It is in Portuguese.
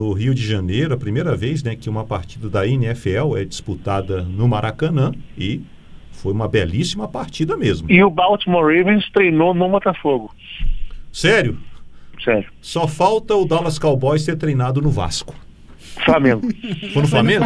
No Rio de Janeiro, a primeira vez, né, que uma partida da NFL é disputada no Maracanã, e foi uma belíssima partida mesmo. E o Baltimore Ravens treinou no Botafogo. Sério? Sério. Só falta o Dallas Cowboys ter treinado no Vasco. Flamengo. Foi no Flamengo?